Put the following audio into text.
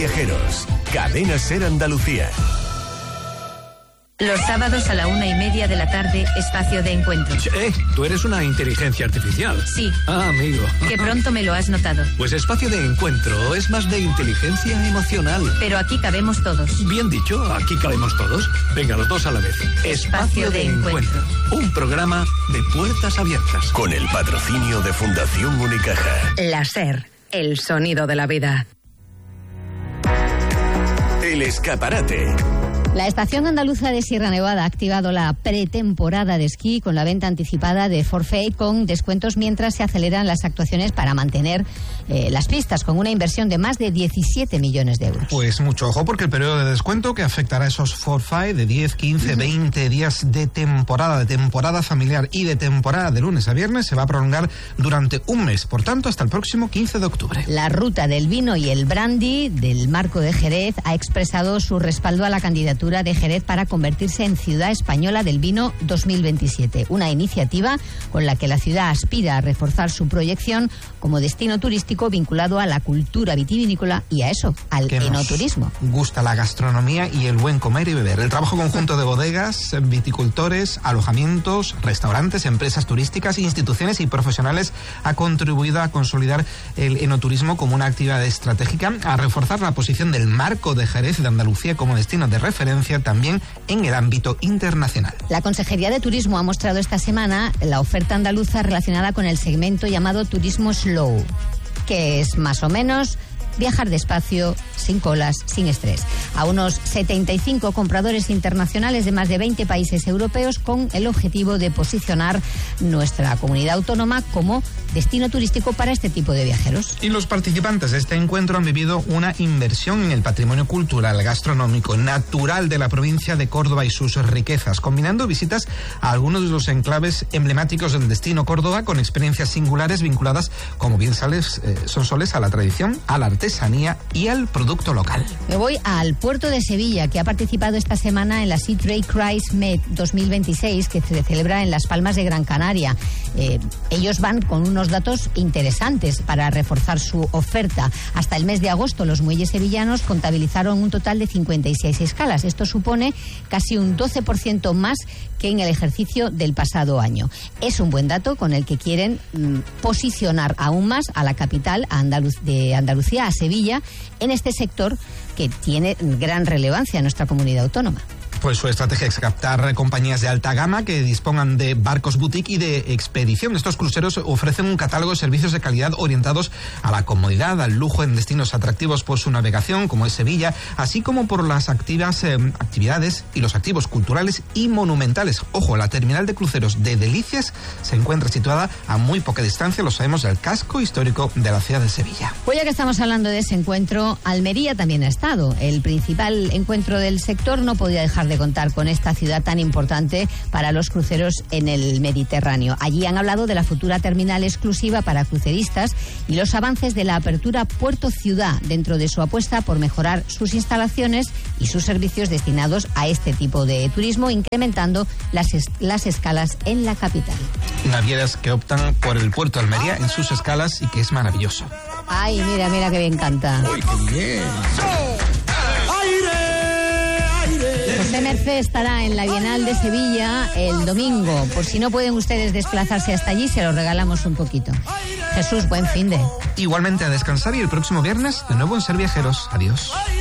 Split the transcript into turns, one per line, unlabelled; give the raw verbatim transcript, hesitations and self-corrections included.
Viajeros, Cadena Ser Andalucía.
Los sábados a la una y media de la tarde, espacio de encuentro.
Eh, tú eres una inteligencia artificial.
Sí.
Ah, amigo.
Que pronto me lo has notado.
Pues espacio de encuentro es más de inteligencia emocional.
Pero aquí cabemos todos.
Bien dicho, aquí cabemos todos. Venga, los dos a la vez.
Espacio, espacio de, de encuentro.
encuentro. Un programa de puertas abiertas.
Con el patrocinio de Fundación Unicaja.
La Ser, el sonido de la vida.
El escaparate.
La Estación Andaluza de Sierra Nevada ha activado la pretemporada de esquí con la venta anticipada de forfait con descuentos mientras se aceleran las actuaciones para mantener eh, las pistas con una inversión de más de diecisiete millones de euros.
Pues mucho ojo porque el periodo de descuento que afectará a esos forfait de diez, quince, veinte días de temporada, de temporada familiar y de temporada de lunes a viernes se va a prolongar durante un mes, por tanto hasta el próximo quince de octubre.
La ruta del vino y el brandy del Marco de Jerez ha expresado su respaldo a la candidatura de Jerez para convertirse en Ciudad Española del Vino dos mil veintisiete, una iniciativa con la que la ciudad aspira a reforzar su proyección como destino turístico vinculado a la cultura vitivinícola y a eso, al enoturismo.
Gusta la gastronomía y el buen comer y beber. El trabajo conjunto de bodegas, viticultores, alojamientos, restaurantes, empresas turísticas, instituciones y profesionales ha contribuido a consolidar el enoturismo como una actividad estratégica, a reforzar la posición del Marco de Jerez de Andalucía como destino de referencia también en el ámbito internacional.
La Consejería de Turismo ha mostrado esta semana la oferta andaluza relacionada con el segmento llamado Turismo Slow, que es más o menos viajar despacio, sin colas, sin estrés. A unos setenta y cinco compradores internacionales de más de veinte países europeos con el objetivo de posicionar nuestra comunidad autónoma como destino turístico para este tipo de viajeros.
Y los participantes de este encuentro han vivido una inversión en el patrimonio cultural, gastronómico, natural de la provincia de Córdoba y sus riquezas, combinando visitas a algunos de los enclaves emblemáticos del destino Córdoba con experiencias singulares vinculadas, como bien sales, eh, son soles, a la tradición, al arte y al producto local.
Me voy al puerto de Sevilla, que ha participado esta semana en la Sea Trade Cruise Med dos mil veintiséis, que se celebra en Las Palmas de Gran Canaria. Eh, ellos van con unos datos interesantes para reforzar su oferta. Hasta el mes de agosto, los muelles sevillanos contabilizaron un total de cincuenta y seis escalas. Esto supone casi un doce por ciento más que en el ejercicio del pasado año. Es un buen dato con el que quieren mm, posicionar aún más a la capital a Andaluz- de Andalucía, a Sevilla, en este sector que tiene gran relevancia en nuestra comunidad autónoma.
Pues su estrategia es captar compañías de alta gama que dispongan de barcos boutique y de expedición. Estos cruceros ofrecen un catálogo de servicios de calidad orientados a la comodidad, al lujo en destinos atractivos por su navegación, como es Sevilla, así como por las activas, eh, actividades y los activos culturales y monumentales. Ojo, la terminal de cruceros de Delicias se encuentra situada a muy poca distancia, lo sabemos, del casco histórico de la ciudad de Sevilla.
Pues ya que estamos hablando de ese encuentro, Almería también ha estado. El principal encuentro del sector no podía dejar de contar con esta ciudad tan importante para los cruceros en el Mediterráneo. Allí han hablado de la futura terminal exclusiva para cruceristas y los avances de la apertura Puerto Ciudad dentro de su apuesta por mejorar sus instalaciones y sus servicios destinados a este tipo de turismo, incrementando las, es- las escalas en la capital.
Navieras que optan por el puerto de Almería en sus escalas y que es maravilloso.
Ay, mira, mira que bien canta.
¡Uy, qué bien!
José Mercé estará en la Bienal de Sevilla el domingo. Por si no pueden ustedes desplazarse hasta allí, se lo regalamos un poquito. Jesús, buen finde.
Igualmente a descansar y el próximo viernes de nuevo en Ser Viajeros. Adiós.